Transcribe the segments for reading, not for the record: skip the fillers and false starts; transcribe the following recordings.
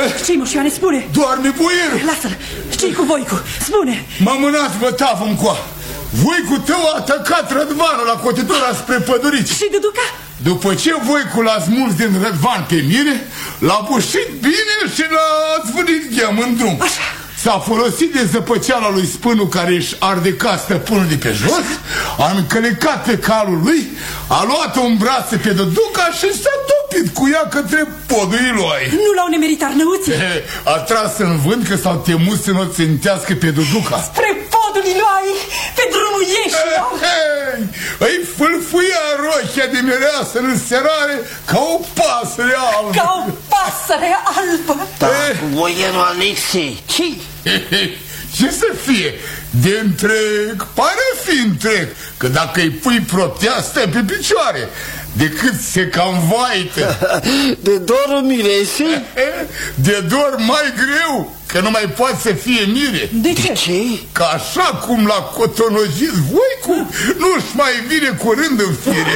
Ce-i, Moșioane, spune? Doarme boierul. Lasă-l, ce-i cu Voicu? Spune. M-a mânat bătavă încoa. Voicu tău a atacat Rădvanul la cotitura spre Pădurici. Și Duduca? După ce Voicu l-a smuls din Rădvan pe Mire, l-a bușit bine și l-a zvârlit gheam în drum. Așa. S-a folosit de zăpăceala lui Spânu, care își ardeca stăpânul de pe jos, a încălecat pe calul lui, a luat-o în brațe pe Duduca și s-a topit cu ea către podul Iloi. Nu l-au nemerit arnăuții? A tras în vânt că s-au temut să nu țintească pe Duduca. Spre podul Iloi, pe drumul Ieșilor. Îi fâlfâia rochia de mireasă în serare ca o pasăre albă. Ca o pasăre albă. Da, boierul Alexei, ce? Ce să fie? De întreg pare fi întreg, că dacă îi pui proptea stă pe picioare, decât se cam vaită. De dorul miresei? De dor mai greu, că nu mai poate să fie mire. De ce? Că așa cum l-a cotonojit Voicu, nu-și mai vine curând în fire.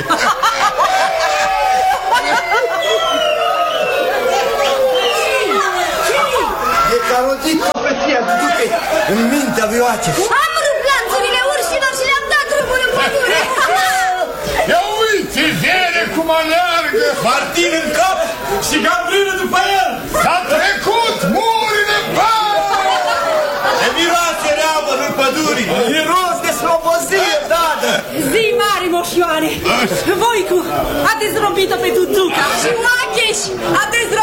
E carotit copăția Duducăi în mintea lui Oace. Am rupt lanțurile urșilor și le-am dat drumul în pădure. Ia uite, vere cum aleargă! Martin în cap și Gabriela după el. S-a trecut murile bani! E miroase reabă în pădurii. Miros de slobozie, dadă. Zi mare, Moșioare. Voicu a dezrobit-o pe Duduca. Și Macheș a dezrobit